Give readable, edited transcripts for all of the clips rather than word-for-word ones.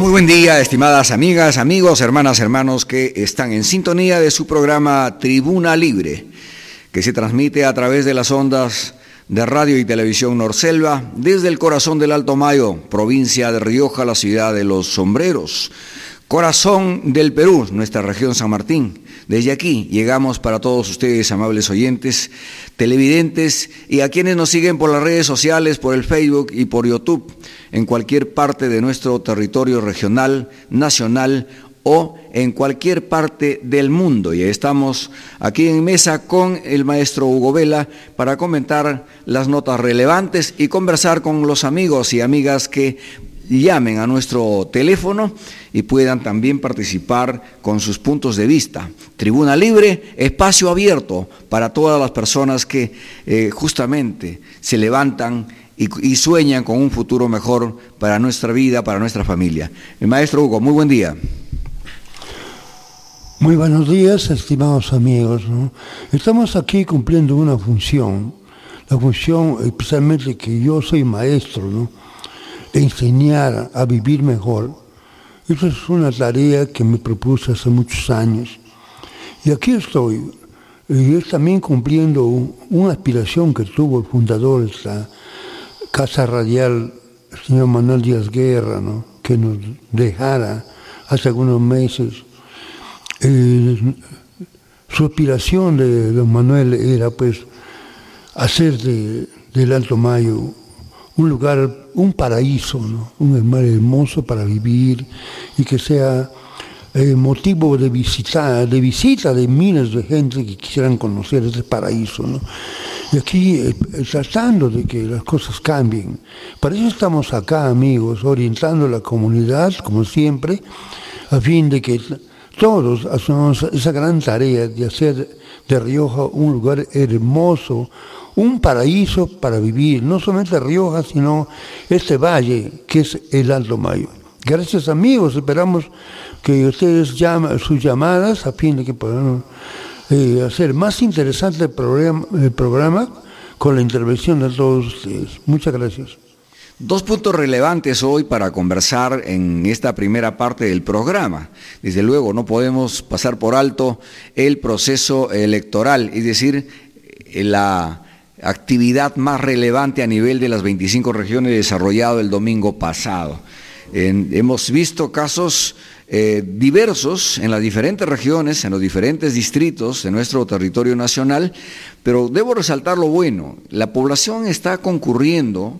Muy buen día, estimadas amigas, amigos, hermanas, hermanos que están en sintonía de su programa Tribuna Libre, que se transmite a través de las ondas de radio y televisión Norselva desde el corazón del Alto Mayo, provincia de Rioja, la ciudad de los sombreros, corazón del Perú, nuestra región San Martín. Desde aquí llegamos para todos ustedes, amables oyentes, televidentes y a quienes nos siguen por las redes sociales, por el Facebook y por YouTube, en cualquier parte de nuestro territorio regional, nacional o en cualquier parte del mundo. Y estamos aquí en mesa con el maestro Hugo Vela para comentar las notas relevantes y conversar con los amigos y amigas que llamen a nuestro teléfono y puedan también participar con sus puntos de vista. Tribuna Libre, espacio abierto para todas las personas que justamente se levantan y sueñan con un futuro mejor para nuestra vida, para nuestra familia. El maestro Hugo, muy buen día. Muy buenos días, estimados amigos, ¿no? Estamos aquí cumpliendo una función, la función especialmente que yo soy maestro, ¿no? Enseñar a vivir mejor. Esa es una tarea que me propuse hace muchos años. Y aquí estoy, y es también cumpliendo una aspiración que tuvo el fundador de esta Casa Radial, el señor Manuel Díaz Guerra, ¿no? Que nos dejara hace algunos meses. Su aspiración de don Manuel era pues hacer del Alto Mayo un lugar, un paraíso, ¿no? Un lugar hermoso para vivir y que sea motivo de visita de miles de gente que quisieran conocer ese paraíso, ¿no? Y aquí tratando de que las cosas cambien. Para eso estamos acá, amigos, orientando a la comunidad, como siempre, a fin de que todos hacemos esa gran tarea de hacer de Rioja un lugar hermoso, un paraíso para vivir, no solamente Rioja, sino este valle que es el Alto Mayo. Gracias, amigos, esperamos que ustedes llamen sus llamadas a fin de que podamos hacer más interesante el programa con la intervención de todos ustedes. Muchas gracias. Dos puntos relevantes hoy para conversar en esta primera parte del programa. Desde luego, no podemos pasar por alto el proceso electoral, es decir, la actividad más relevante a nivel de las 25 regiones desarrollado el domingo pasado. Hemos visto casos diversos en las diferentes regiones, en los diferentes distritos de nuestro territorio nacional, pero debo resaltar lo bueno. La población está cumpliendo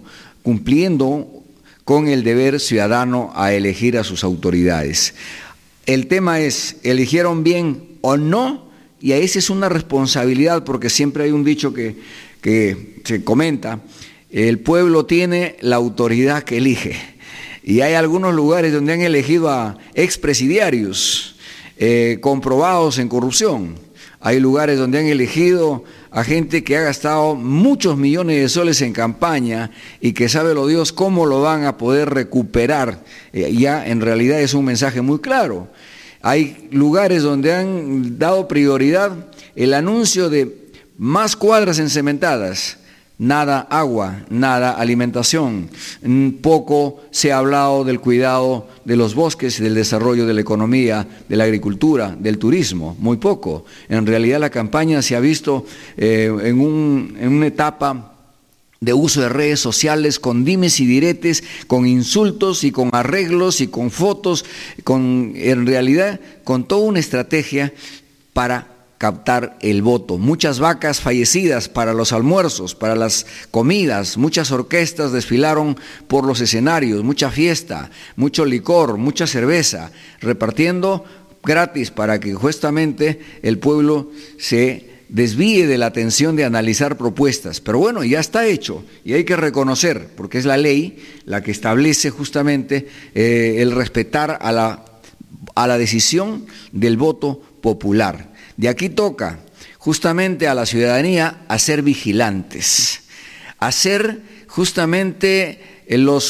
con el deber ciudadano a elegir a sus autoridades. El tema es, ¿eligieron bien o no? Y a esa es una responsabilidad, porque siempre hay un dicho que se comenta, el pueblo tiene la autoridad que elige. Y hay algunos lugares donde han elegido a expresidiarios comprobados en corrupción. Hay lugares donde han elegido a gente que ha gastado muchos millones de soles en campaña y que sabe lo Dios cómo lo van a poder recuperar. Ya en realidad es un mensaje muy claro. Hay lugares donde han dado prioridad el anuncio de más cuadras encementadas. Nada agua, nada alimentación. Poco se ha hablado del cuidado de los bosques, del desarrollo de la economía, de la agricultura, del turismo, muy poco. En realidad la campaña se ha visto en una etapa de uso de redes sociales con dimes y diretes, con insultos y con arreglos y con fotos, en realidad con toda una estrategia para captar el voto. Muchas vacas fallecidas para los almuerzos, para las comidas, muchas orquestas desfilaron por los escenarios, mucha fiesta, mucho licor, mucha cerveza, repartiendo gratis para que justamente el pueblo se desvíe de la atención de analizar propuestas. Pero bueno, ya está hecho y hay que reconocer, porque es la ley la que establece justamente el respetar a la decisión del voto popular. De aquí toca justamente a la ciudadanía a ser vigilantes, a ser justamente los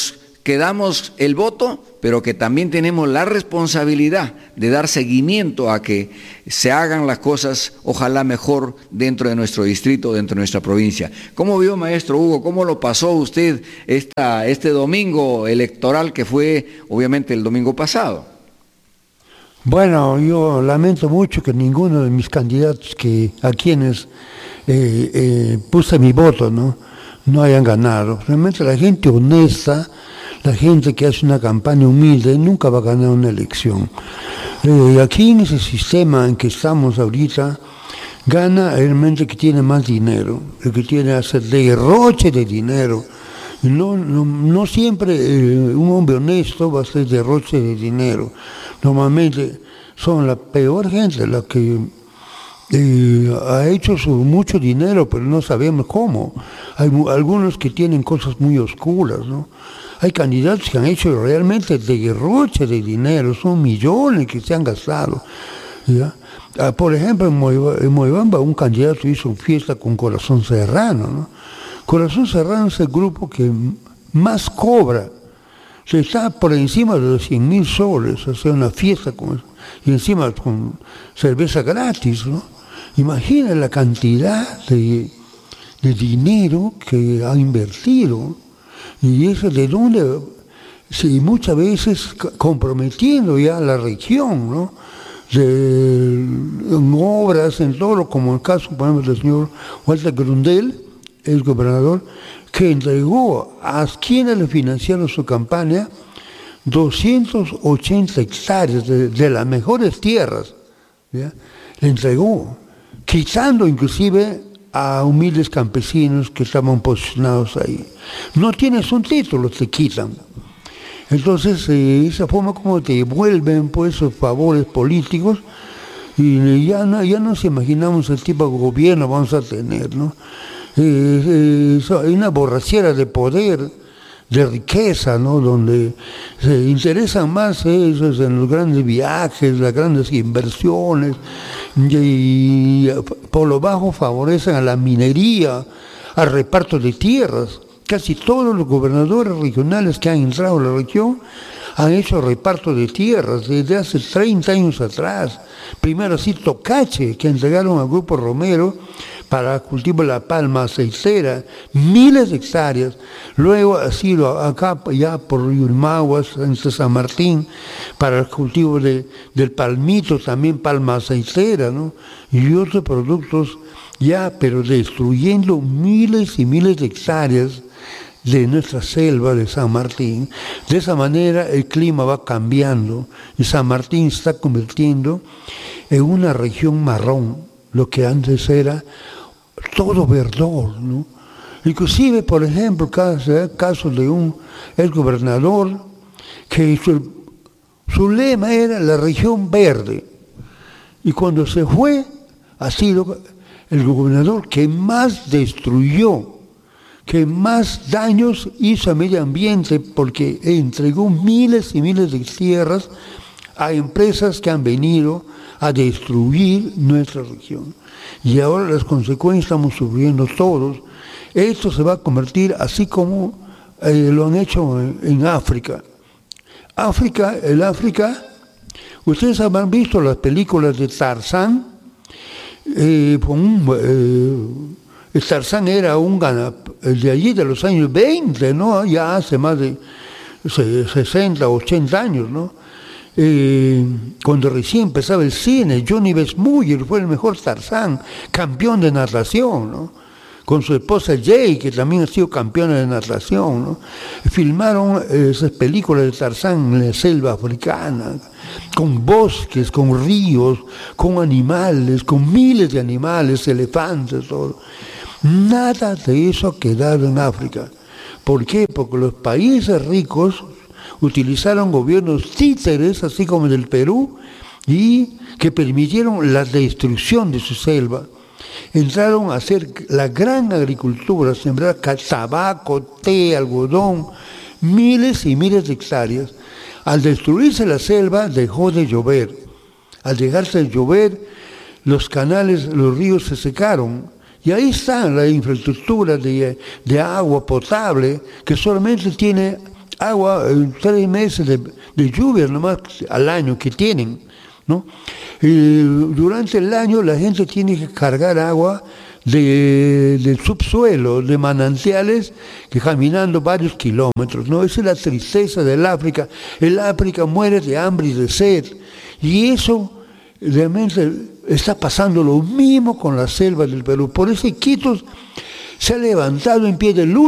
que damos el voto, pero que también tenemos la responsabilidad de dar seguimiento a que se hagan las cosas, ojalá mejor, dentro de nuestro distrito, dentro de nuestra provincia. ¿Cómo vio, maestro Hugo? ¿Cómo lo pasó usted este domingo electoral que fue, obviamente, el domingo pasado? Bueno, yo lamento mucho que ninguno de mis candidatos a quienes puse mi voto, no hayan ganado. Realmente la gente honesta, la gente que hace una campaña humilde, nunca va a ganar una elección. Aquí en ese sistema en que estamos ahorita, gana realmente el que tiene más dinero, el que tiene hacer derroche de dinero. No siempre un hombre honesto va a hacer derroche de dinero. Normalmente son la peor gente la que ha hecho mucho dinero, pero no sabemos cómo. Hay algunos que tienen cosas muy oscuras, ¿no? Hay candidatos que han hecho realmente derroche de dinero, son millones que se han gastado, ¿ya? Por ejemplo, en Moibamba un candidato hizo fiesta con Corazón Serrano, ¿no? Corazón Serrano es el grupo que más cobra, se está por encima de los 100.000 soles, hacer una fiesta y encima con cerveza gratis, ¿no? Imagina la cantidad de dinero que ha invertido, y eso de dónde, sí, muchas veces comprometiendo ya la región, ¿no? En obras, en todo, como el caso, por ejemplo, del señor Walter Grundel, el gobernador, que entregó a quienes le financiaron su campaña 280 hectáreas de las mejores tierras, ¿ya? Le entregó, quitando inclusive a humildes campesinos que estaban posicionados ahí. No tienes un título, te quitan. Entonces, esa forma como te devuelven pues, esos favores políticos, y ya nos imaginamos el tipo de gobierno vamos a tener, ¿no? Hay una borrachera de poder, de riqueza, ¿no? Donde se interesan más esos en los grandes viajes, las grandes inversiones, y por lo bajo favorecen a la minería, al reparto de tierras. Casi todos los gobernadores regionales que han entrado a la región han hecho reparto de tierras desde hace 30 años atrás. Primero así Tocache, que entregaron al Grupo Romero para cultivo de la palma aceitera, miles de hectáreas. Luego ha sido acá ya por Yurmaguas, en San Martín, para el cultivo del palmito, también palma aceitera, ¿no? Y otros productos ya, pero destruyendo miles y miles de hectáreas de nuestra selva de San Martín. De esa manera el clima va cambiando y San Martín se está convirtiendo en una región marrón, lo que antes era todo verdor, ¿no? Inclusive, por ejemplo, caso de el gobernador que su lema era la región verde, y cuando se fue ha sido el gobernador que más destruyó, que más daños hizo al medio ambiente, porque entregó miles y miles de tierras a empresas que han venido a destruir nuestra región. Y ahora las consecuencias estamos sufriendo todos. Esto se va a convertir así como lo han hecho en África. Ustedes habrán visto las películas de Tarzán. Tarzán era de allí de los años 20, ¿no? Ya hace más de 60, 80 años, ¿no? Cuando recién empezaba el cine, Johnny Weissmuller fue el mejor Tarzán, campeón de natación, ¿no? Con su esposa Jay, que también ha sido campeona de natación, ¿no? Filmaron esas películas de Tarzán en la selva africana, con bosques, con ríos, con animales, con miles de animales, elefantes, todo. Nada de eso ha quedado en África. ¿Por qué? Porque los países ricos utilizaron gobiernos títeres, así como el del Perú, y que permitieron la destrucción de su selva. Entraron a hacer la gran agricultura, sembrar tabaco, té, algodón, miles y miles de hectáreas. Al destruirse la selva, dejó de llover. Al dejarse de llover, los canales, los ríos se secaron. Y ahí está la infraestructura de agua potable, que solamente tiene agua, 3 meses de lluvia nomás al año que tienen, ¿no? Durante el año la gente tiene que cargar agua del subsuelo, de manantiales, que caminando varios kilómetros, ¿no? Esa es la tristeza del África. El África muere de hambre y de sed. Y eso realmente está pasando lo mismo con la selva del Perú. Por eso Iquitos se ha levantado en pie de lucha